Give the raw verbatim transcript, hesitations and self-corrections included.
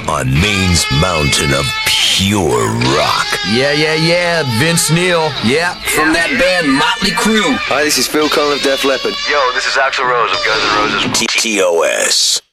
on Maine's mountain of pure rock. Yeah, yeah, yeah, Vince Neil. Yeah, from that band Motley Crue. Hi, this is Phil Collins of Def Leppard. Yo, this is Axl Rose of Guns N' Roses. T O S.